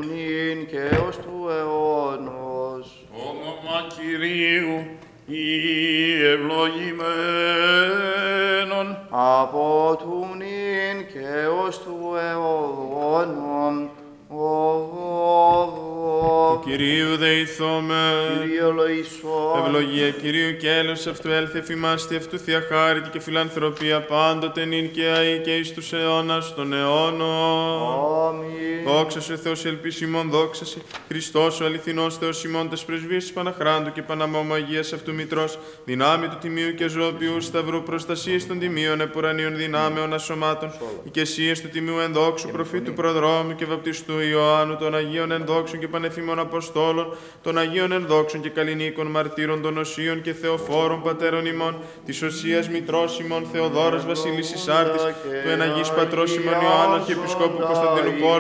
νυν και ως του αιώνος. Όνομα Κυρίου, η ευλογημένον. Από του νυν και ως του αιώνων. Του Κυρίου δεηθώμε. Κύριε ελεησόν. Ευλογία Κυρίου και έλεος αυτού έλθει εφημάστη αυτού θεία χάρητη και φιλανθρωπία πάντοτε νυν και αεί και εις τους αιώνας των αιώνων. Αμήν. Δόξα σου Θεός ελπίς ημών, δόξα σε Χριστός ο αληθινός Θεός ημών, τες πρεσβείες της Παναχράντου και Παναμωμαγίας αυτού Μητρός, δυνάμει του Τιμίου και Ζωοποιού Σταυρού, προστασίες των Τιμίων επουρανίων δυνάμεων ασωμάτων, οικεσίες του Τιμίου ενδόξου προφήτου προδρόμου και βαπτιστού Ιωάννου, των Αγίων ενδόξων και πανεφήμων Αποστόλων, των Αγίων ενδόξων και καλλινίκων μαρτύρων των Οσίων και Θεοφόρων πατέρων ημών, της Οσίας Μητρός ημών Θεοδόρας Βασίλης Ισάρτης, του Εναγής Πατρός ημών Ιωάννου και Επισκόπου Κωνσταντινούπολου